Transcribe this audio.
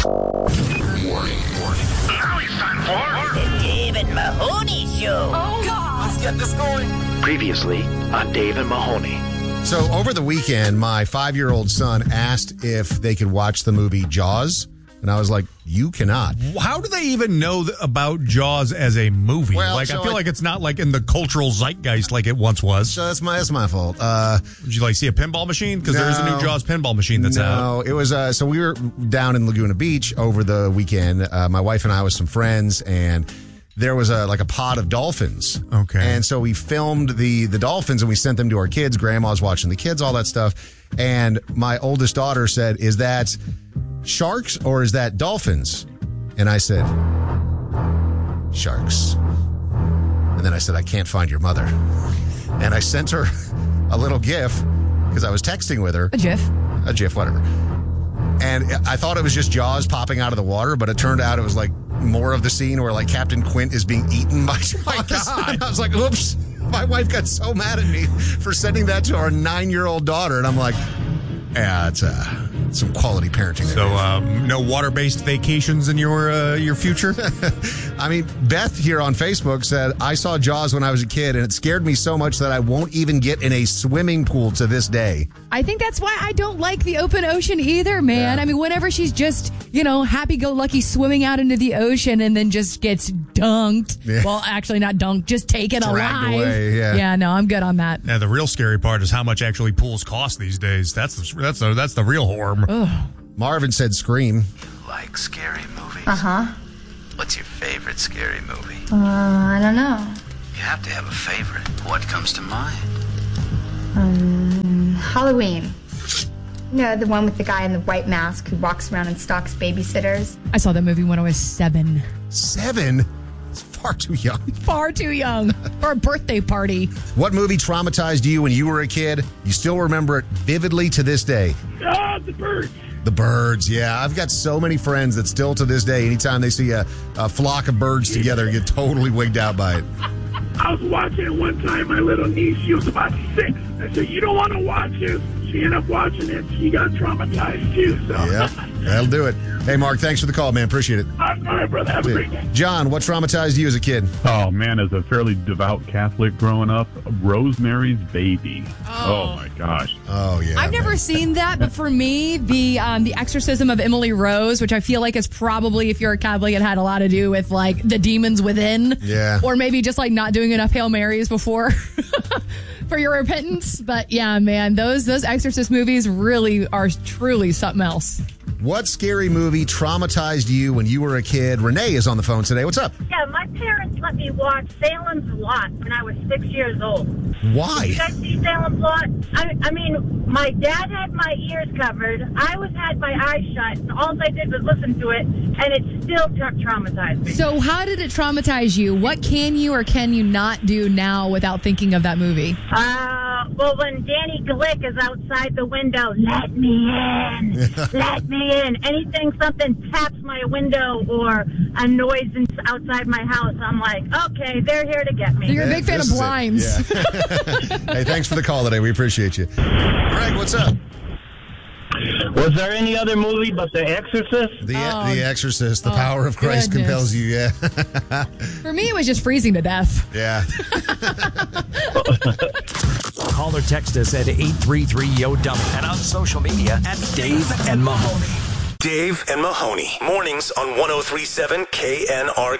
Warning. Now it's time for The Dave and Mahoney Show. Oh, God. Let's get this going. Previously on Dave and Mahoney. So over the weekend, my 5-year-old son asked if they could watch the movie Jaws. And I was like, you cannot. How do they even know about Jaws as a movie? Well, I so feel like it's not like in the cultural zeitgeist like it once was. So that's my fault. Did you see a pinball machine? Because there is a new Jaws pinball machine that's out. No, it was, so we were down in Laguna Beach over the weekend. My wife and I with some friends, and there was a pod of dolphins. Okay. And so we filmed the dolphins and we sent them to our kids. Grandma's watching the kids, all that stuff. And my oldest daughter said, "Is that sharks or is that dolphins?" And I said, "Sharks." And then I said, "I can't find your mother." And I sent her a little GIF because I was texting with her. A GIF, whatever. And I thought it was just Jaws popping out of the water, but it turned out it was like more of the scene where like Captain Quint is being eaten by Jaws. My God. And I was like, oops. My wife got so mad at me for sending that to our 9-year-old daughter. And I'm like, yeah, it's some quality parenting. So no water-based vacations in your future? I mean, Beth here on Facebook said, "I saw Jaws when I was a kid, and it scared me so much that I won't even get in a swimming pool to this day." I think that's why I don't like the open ocean either, man. Yeah. I mean, whenever she's just, happy-go-lucky swimming out into the ocean and then just gets dunked. Yeah. Well, actually not dunked, just taken Dragged alive. away, yeah. Yeah, no, I'm good on that. Yeah, the real scary part is how much actually pools cost these days. That's the real horror. Marvin said Scream. Like scary movies? Uh-huh. What's your favorite scary movie? I don't know. You have to have a favorite. What comes to mind? Halloween. The one with the guy in the white mask who walks around and stalks babysitters. I saw that movie when I was 7. 7? It's far too young. Far too young for a birthday party. What movie traumatized you when you were a kid? You still remember it vividly to this day? The Birds. The Birds, yeah. I've got so many friends that still to this day, anytime they see a flock of birds together, get totally wigged out by it. I was watching it one time. My little niece, she was about 6. I said, "You don't want to watch this." She ended up watching it. She got traumatized too. So. Yeah, that'll do it. Hey, Mark, thanks for the call, man. Appreciate it. All right, brother. Have a great day. John, what traumatized you as a kid? Oh, man, as a fairly devout Catholic growing up, Rosemary's Baby. Oh my gosh. Oh, yeah. I've never seen that, but for me, the exorcism of Emily Rose, which I feel like is probably, if you're a Catholic, it had a lot to do with like the demons within. Yeah. Or maybe just like not doing enough Hail Marys before for your repentance. But yeah, man, those exorcist movies really are truly something else. What scary movie traumatized you when you were a kid? Renee is on the phone today. What's up? Yeah, my parents let me watch Salem's Lot when I was 6 years old. Why? You guys see Salem's Lot? I mean, my dad had my ears covered. I had my eyes shut, and all I did was listen to it, and it still traumatized me. So how did it traumatize you? What can you or can you not do now without thinking of that movie? Well, when Danny Glick is outside the window, let me in, let me in. Anything, something taps my window or a noise outside my house, I'm like, okay, they're here to get me. So you're a big fan of This is it. Blinds. Yeah. Hey, thanks for the call today. We appreciate you. Greg, what's up? Was there any other movie but The Exorcist? The Exorcist, the power of Christ goodness. compels you, yeah. For me, it was just freezing to death. Yeah. Call or text us at 833-YO-DUMP and on social media at Dave and Mahoney. Dave and Mahoney. Mornings on 103.7 KNRK.